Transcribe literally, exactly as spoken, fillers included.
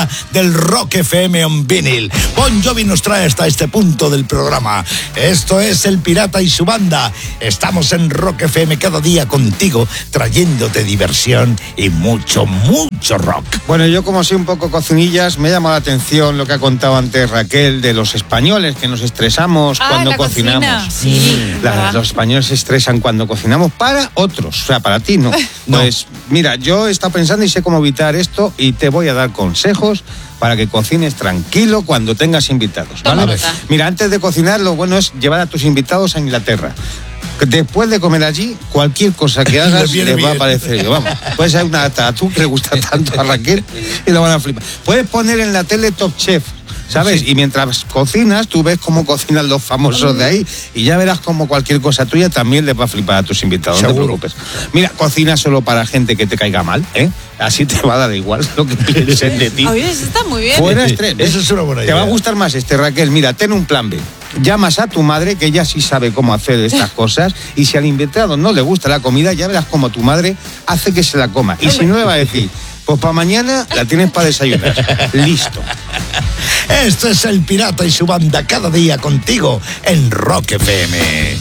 hora del Rock F M on vinil. Bon Jovi nos trae hasta este punto del programa. Esto es El Pirata y su banda. Estamos en Rock F M cada día contigo, trayéndote diversión y mucho, mucho rock. Bueno, yo como soy un poco cocinillas, me llama la atención lo que ha contado antes Raquel de los españoles, que nos estresamos ah, cuando la cocinamos. Cocina. Sí. La, los españoles se estresan cuando cocinamos para otros, o sea, para ti no. no. Pues mira, yo he estado pensando y sé cómo evitar esto y te voy a dar consejos para que cocines tranquilo cuando tengas invitados, ¿vale? Mira, antes de cocinar, lo bueno es llevar a tus invitados a Inglaterra. Después de comer allí, cualquier cosa que hagas les va a parecer yo. Vamos, puedes hacer una tatú que le gusta tanto a Raquel y lo van a flipar. Puedes poner en la tele Top Chef, ¿sabes? Sí. Y mientras cocinas, tú ves cómo cocinan los famosos de ahí y ya verás cómo cualquier cosa tuya también les va a flipar a tus invitados. Seguro. No te preocupes. Mira, cocina solo para gente que te caiga mal, ¿eh? Así te va a dar igual lo que piensen de ti. Oye, eso está muy bien. Fuera estrés. Eso es una buena idea. Te va a gustar más este, Raquel. Mira, ten un plan B. Llamas a tu madre, que ella sí sabe cómo hacer estas cosas, y si al invitado no le gusta la comida, ya verás cómo tu madre hace que se la coma. Y si no, le va a decir, pues para mañana la tienes para desayunar. Listo. Esto es El Pirata y su banda cada día contigo en Rock F M.